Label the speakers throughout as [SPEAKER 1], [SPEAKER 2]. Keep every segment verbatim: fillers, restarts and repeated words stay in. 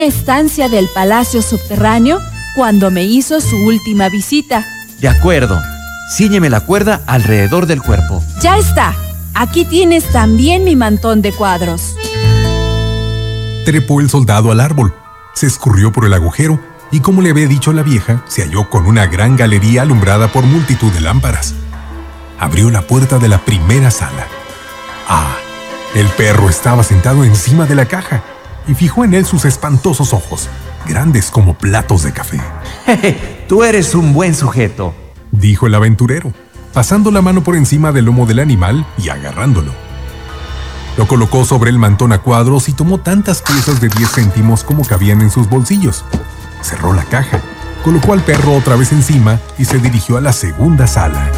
[SPEAKER 1] estancia del palacio subterráneo cuando me hizo su última visita.
[SPEAKER 2] De acuerdo. Cíñeme la cuerda alrededor del cuerpo.
[SPEAKER 1] Ya está. Aquí tienes también mi mantón de cuadros.
[SPEAKER 3] Trepó el soldado al árbol, se escurrió por el agujero y, como le había dicho la vieja, se halló con una gran galería alumbrada por multitud de lámparas. Abrió la puerta de la primera sala. ¡Ah! El perro estaba sentado encima de la caja y fijó en él sus espantosos ojos, grandes como platos de café.
[SPEAKER 2] Jeje, tú eres un buen sujeto,
[SPEAKER 3] dijo el aventurero, pasando la mano por encima del lomo del animal y agarrándolo. Lo colocó sobre el mantón a cuadros y tomó tantas piezas de diez céntimos como cabían en sus bolsillos. Cerró la caja, colocó al perro otra vez encima y se dirigió a la segunda sala.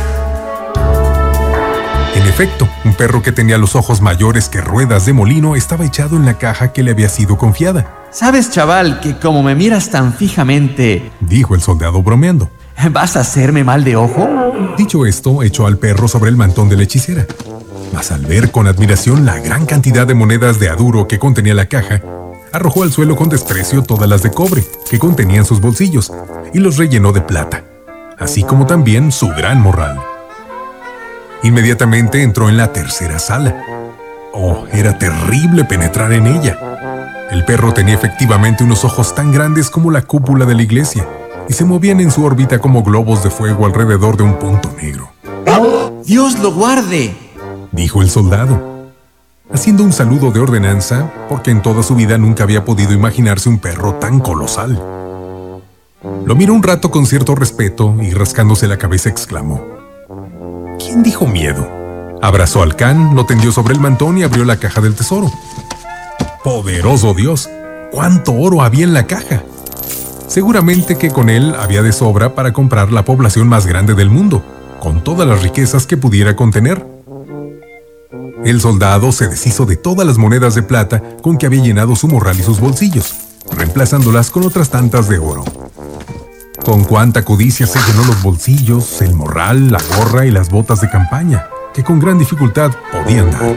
[SPEAKER 3] En efecto, un perro que tenía los ojos mayores que ruedas de molino estaba echado en la caja que le había sido confiada.
[SPEAKER 2] ¿Sabes, chaval, que como me miras tan fijamente,
[SPEAKER 3] dijo el soldado bromeando,
[SPEAKER 2] ¿vas a hacerme mal de ojo?
[SPEAKER 3] Dicho esto, echó al perro sobre el mantón de la hechicera. Mas al ver con admiración la gran cantidad de monedas de aduro que contenía la caja, arrojó al suelo con desprecio todas las de cobre que contenían sus bolsillos y los rellenó de plata, así como también su gran morral. Inmediatamente entró en la tercera sala. Oh, era terrible penetrar en ella. El perro tenía efectivamente unos ojos tan grandes como la cúpula de la iglesia y se movían en su órbita como globos de fuego alrededor de un punto negro.
[SPEAKER 2] ¡Oh, Dios lo guarde!,
[SPEAKER 3] dijo el soldado, haciendo un saludo de ordenanza, porque en toda su vida nunca había podido imaginarse un perro tan colosal. Lo miró un rato con cierto respeto y rascándose la cabeza exclamó: ¿quién dijo miedo? Abrazó al can, lo tendió sobre el mantón y abrió la caja del tesoro. ¡Poderoso Dios! ¡Cuánto oro había en la caja! Seguramente que con él había de sobra para comprar la población más grande del mundo, con todas las riquezas que pudiera contener. El soldado se deshizo de todas las monedas de plata con que había llenado su morral y sus bolsillos, reemplazándolas con otras tantas de oro. Con cuánta codicia se llenó los bolsillos, el morral, la gorra y las botas de campaña, que con gran dificultad podían dar.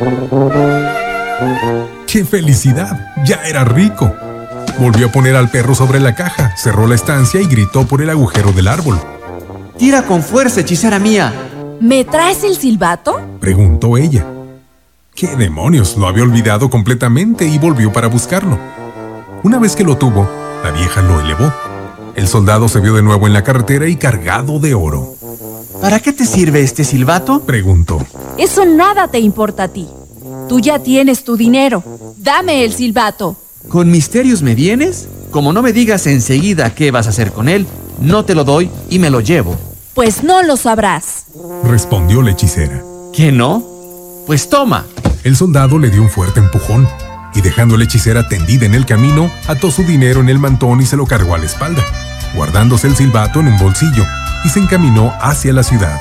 [SPEAKER 3] ¡Qué felicidad! ¡Ya era rico! Volvió a poner al perro sobre la caja, cerró la estancia y gritó por el agujero del árbol.
[SPEAKER 2] ¡Tira con fuerza, hechicera mía!
[SPEAKER 1] ¿Me traes el silbato?,
[SPEAKER 3] preguntó ella. ¡Qué demonios! Lo había olvidado completamente y volvió para buscarlo. Una vez que lo tuvo, la vieja lo elevó. El soldado se vio de nuevo en la carretera y cargado de oro.
[SPEAKER 2] ¿Para qué te sirve este silbato?,
[SPEAKER 3] preguntó.
[SPEAKER 1] Eso nada te importa a ti. Tú ya tienes tu dinero. Dame el silbato.
[SPEAKER 2] ¿Con misterios me vienes? Como no me digas enseguida qué vas a hacer con él, no te lo doy y me lo llevo.
[SPEAKER 1] Pues no lo sabrás,
[SPEAKER 3] respondió la hechicera.
[SPEAKER 2] ¿Qué no? Pues toma.
[SPEAKER 3] El soldado le dio un fuerte empujón y, dejando a la hechicera tendida en el camino, ató su dinero en el mantón y se lo cargó a la espalda, guardándose el silbato en un bolsillo, y se encaminó hacia la ciudad.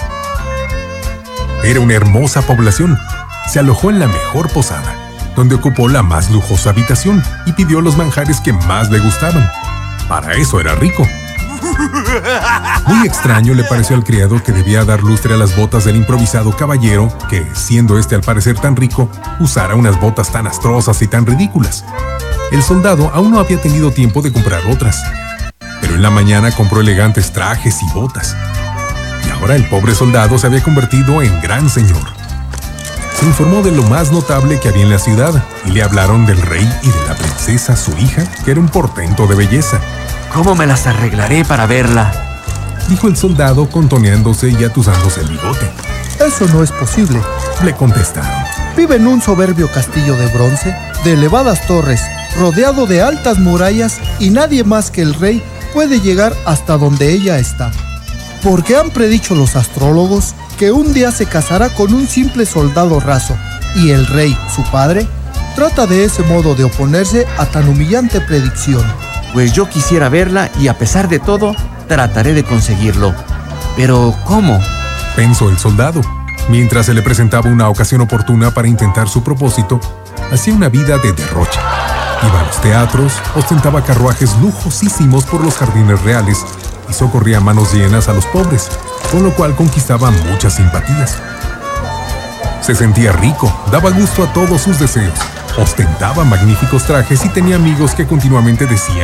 [SPEAKER 3] Era una hermosa población. Se alojó en la mejor posada, donde ocupó la más lujosa habitación y pidió los manjares que más le gustaban. Para eso era rico. Muy extraño le pareció al criado que debía dar lustre a las botas del improvisado caballero que, siendo este al parecer tan rico, usara unas botas tan astrosas y tan ridículas. El soldado aún no había tenido tiempo de comprar otras, pero en la mañana compró elegantes trajes y botas. Y ahora el pobre soldado se había convertido en gran señor. Se informó de lo más notable que había en la ciudad y le hablaron del rey y de la princesa, su hija, que era un portento de belleza.
[SPEAKER 2] ¿Cómo me las arreglaré para verla?,
[SPEAKER 3] dijo el soldado contoneándose y atusándose el bigote.
[SPEAKER 4] Eso no es posible,
[SPEAKER 3] le contestaron.
[SPEAKER 4] Vive en un soberbio castillo de bronce, de elevadas torres, rodeado de altas murallas, y nadie más que el rey puede llegar hasta donde ella está. Porque han predicho los astrólogos que un día se casará con un simple soldado raso, y el rey, su padre, trata de ese modo de oponerse a tan humillante predicción.
[SPEAKER 2] Pues yo quisiera verla y, a pesar de todo, trataré de conseguirlo. Pero, ¿cómo?,
[SPEAKER 3] pensó el soldado. Mientras se le presentaba una ocasión oportuna para intentar su propósito, hacía una vida de derroche. Iba a los teatros, ostentaba carruajes lujosísimos por los jardines reales y socorría a manos llenas a los pobres, con lo cual conquistaba muchas simpatías. Se sentía rico, daba gusto a todos sus deseos, Ostentaba magníficos trajes y tenía amigos que continuamente decían